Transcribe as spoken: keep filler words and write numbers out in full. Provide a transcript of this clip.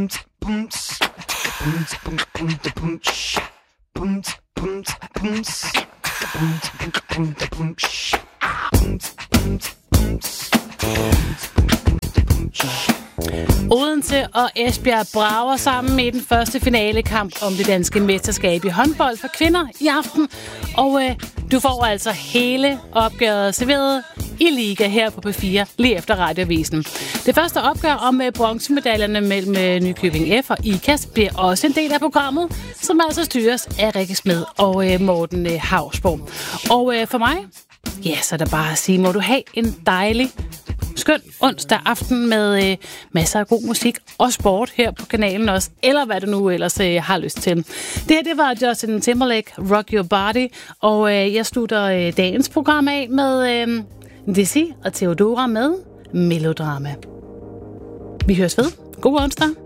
Odense og Esbjerg brager sammen i den første finalekamp om det danske mesterskab i håndbold for kvinder i aften. Og øh, du får altså hele opgøret serveret i Liga her på P fire, lige efter Radioavisen. Det første opgør om øh, bronzemedaljerne mellem øh, Nykøbing F og IKAST bliver også en del af programmet, som altså styres af Rikke Smed og øh, Morten øh, Hausborg. Og øh, for mig, ja, så er der bare at sige, må du have en dejlig skøn onsdag aften med øh, masser af god musik og sport her på kanalen også, eller hvad du nu ellers øh, har lyst til. Det her, det var Justin Timberlake, Rock Your Body, og øh, jeg slutter øh, dagens program af med øh, Dizzy og Theodora med Melodrama. Vi høres ved. God onsdag.